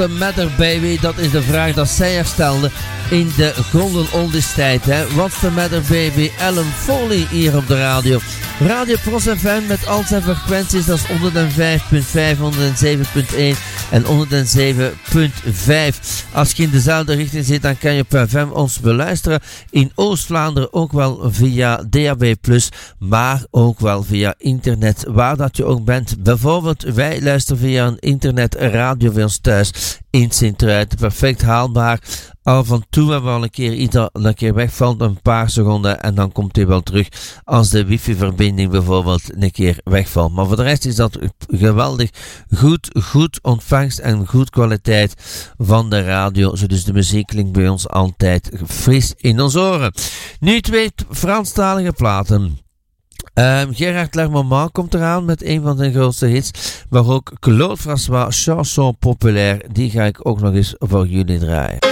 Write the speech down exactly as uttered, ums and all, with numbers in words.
Matter Baby, dat is de vraag dat zij er stelde in de Golden Oldies tijd. Hè? What's the matter baby? Ellen Foley hier op de radio. Radio Pros F M met al zijn frequenties, dat is honderdvijf komma vijf, honderdzeven komma één en honderdzeven komma vijf. Als je in dezelfde richting zit, dan kan je op F M ons beluisteren. In Oost-Vlaanderen ook wel via D A B plus, maar ook wel via internet, waar dat je ook bent. Bijvoorbeeld, wij luisteren via een internetradio bij ons thuis in Sint-Truiden. Perfect haalbaar. Af en toe hebben we al een keer iets dat een keer wegvalt, een paar seconden, en dan komt hij wel terug als de wifi-verbinding bijvoorbeeld een keer wegvalt. Maar voor de rest is dat geweldig goed, goed ontvangst en goed kwaliteit van de radio. Zo dus de muziek klinkt bij ons altijd fris in ons oren. Nu twee Franstalige platen. Um, Gerard Lermont komt eraan met een van zijn grootste hits, maar ook Claude François, Chanson Populaire, die ga ik ook nog eens voor jullie draaien.